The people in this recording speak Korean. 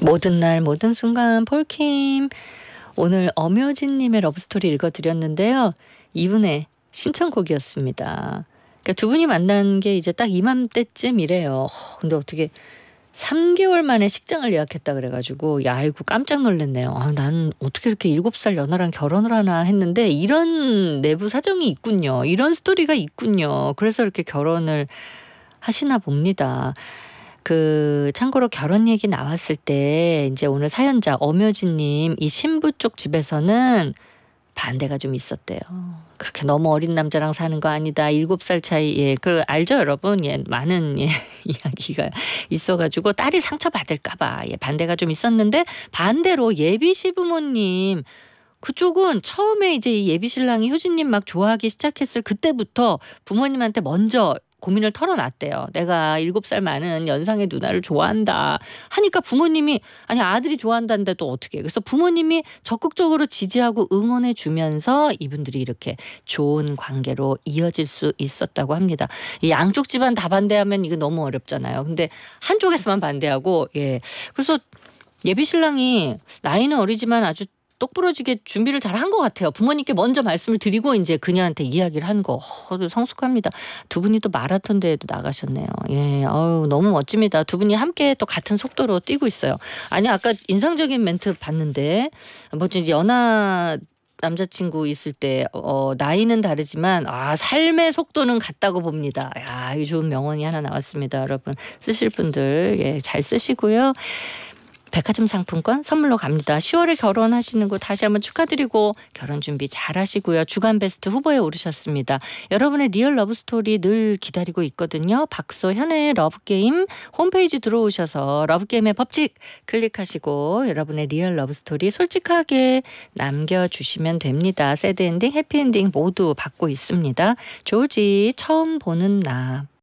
모든 날 모든 순간 폴킴. 오늘 엄효진님의 러브스토리 읽어드렸는데요. 이분의 신청곡이었습니다. 그러니까 두 분이 만난 게 이제 딱 이맘때쯤이래요. 근데 어떻게 3개월 만에 식장을 예약했다 그래가지고 야 이거 깜짝 놀랐네요. 나는 어떻게 이렇게 7살 연하랑 결혼을 하나 했는데 이런 내부 사정이 있군요. 이런 스토리가 있군요. 그래서 이렇게 결혼을 하시나 봅니다. 참고로 결혼 얘기 나왔을 때 이제 오늘 사연자 엄효진님 이 신부 쪽 집에서는 반대가 좀 있었대요. 그렇게 너무 어린 남자랑 사는 거 아니다. 7살 차이. 예, 알죠 여러분? 예, 많은 이야기가 있어가지고 딸이 상처받을까봐 반대가 좀 있었는데 반대로 예비 시부모님 그쪽은 처음에 이제 이 예비 신랑이 효진님 막 좋아하기 시작했을 그때부터 부모님한테 먼저 고민을 털어놨대요. 내가 7살 많은 연상의 누나를 좋아한다 하니까 부모님이 아니 아들이 좋아한다는데 또 어떻게 해. 그래서 부모님이 적극적으로 지지하고 응원해 주면서 이분들이 이렇게 좋은 관계로 이어질 수 있었다고 합니다. 이 양쪽 집안 다 반대하면 이거 너무 어렵잖아요. 근데 한쪽에서만 반대하고 그래서 예비 신랑이 나이는 어리지만 아주 똑부러지게 준비를 잘 한 것 같아요. 부모님께 먼저 말씀을 드리고 이제 그녀한테 이야기를 한 거. 성숙합니다. 두 분이 또 마라톤 대회도 나가셨네요. 너무 멋집니다. 두 분이 함께 또 같은 속도로 뛰고 있어요. 아니 아까 인상적인 멘트 봤는데 이제 연하 남자친구 있을 때 나이는 다르지만 삶의 속도는 같다고 봅니다. 이 좋은 명언이 하나 나왔습니다. 여러분 쓰실 분들 잘 쓰시고요. 백화점 상품권 선물로 갑니다. 10월에 결혼하시는 거 다시 한번 축하드리고 결혼 준비 잘 하시고요. 주간 베스트 후보에 오르셨습니다. 여러분의 리얼 러브스토리 늘 기다리고 있거든요. 박소현의 러브게임 홈페이지 들어오셔서 러브게임의 법칙 클릭하시고 여러분의 리얼 러브스토리 솔직하게 남겨주시면 됩니다. 새드엔딩 해피엔딩 모두 받고 있습니다. 조지 처음 보는 나.